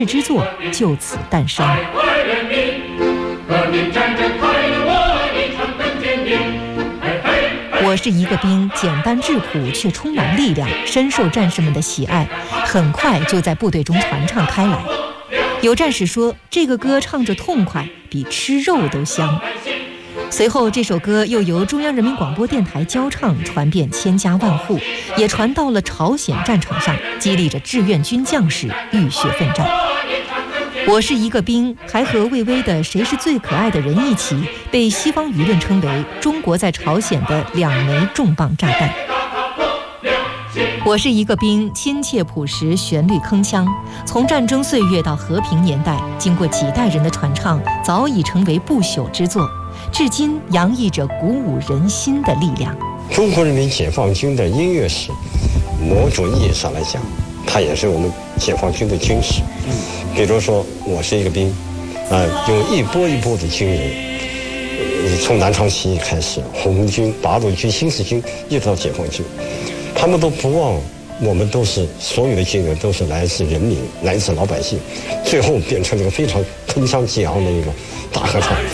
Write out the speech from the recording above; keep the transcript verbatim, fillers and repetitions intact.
之作就此诞生。我是一个兵，简单质朴却充满力量，深受战士们的喜爱，很快就在部队中传唱开来。有战士说，这个歌唱着痛快，比吃肉都香。随后这首歌又由中央人民广播电台交唱，传遍千家万户，也传到了朝鲜战场上，激励着志愿军将士浴血奋战。我是一个兵还和魏巍的谁是最可爱的人一起，被西方舆论称为中国在朝鲜的两枚重磅炸弹。我是一个兵亲切朴实，旋律铿锵，从战争岁月到和平年代，经过几代人的传唱，早已成为不朽之作，至今洋溢着鼓舞人心的力量。 中国人民解放军的音乐史，某种意义上来讲，它也是我们解放军的军史。比如说，我是一个兵，啊、呃，有一波一波的军人，呃、从南昌起义开始，红军、八路军、新四军，一直到解放军，他们都不忘，我们都是所有的军人都是来自人民，来自老百姓，最后变成了一个非常铿锵激昂的一个大合唱。